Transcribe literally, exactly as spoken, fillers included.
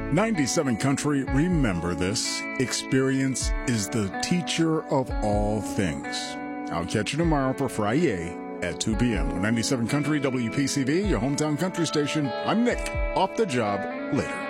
ninety-seven Country, remember this. Experience is the teacher of all things. I'll catch you tomorrow for Friday at two p.m. on ninety-seven Country, W P C V, your hometown country station. I'm Nick, off the job later.